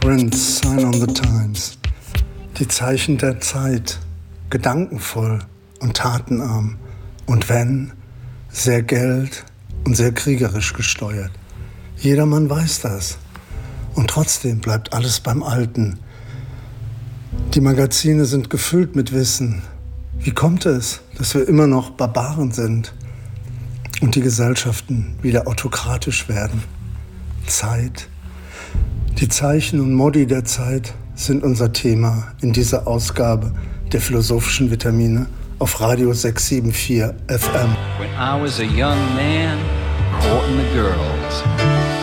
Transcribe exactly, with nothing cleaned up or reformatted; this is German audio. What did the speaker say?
Prince, Sign on the Times. Die Zeichen der Zeit, gedankenvoll und tatenarm. Und wenn, sehr Geld und sehr kriegerisch gesteuert. Jedermann weiß das. Und trotzdem bleibt alles beim Alten. Die Magazine sind gefüllt mit Wissen. Wie kommt es, dass wir immer noch Barbaren sind und die Gesellschaften wieder autokratisch werden? Zeit. Die Zeichen und Modi der Zeit sind unser Thema in dieser Ausgabe der philosophischen Vitamine auf Radio sechs sieben vier F M. When I was a young man, courting the girls.